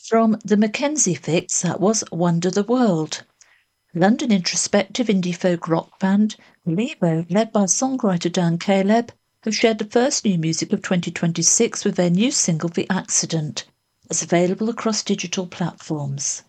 From the Mackenzie Fix, that was Wonder the World. London introspective indie folk rock band Levo, led by songwriter Dan Caleb, have shared the first new music of 2026 with their new single The Accident. It's available across digital platforms.